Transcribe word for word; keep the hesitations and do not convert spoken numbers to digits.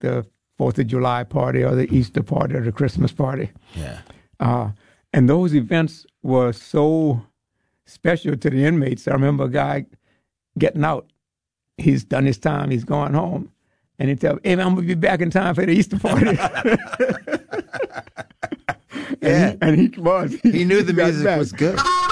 the Fourth of July party or the Easter party or the Christmas party. Yeah. Uh, and those events were so special to the inmates. I remember a guy getting out. He's done his time. He's going home. And he tell me, hey, man, I'm going to be back in time for the Easter party. Yeah. and, he, and he was. He knew the got music back. was good.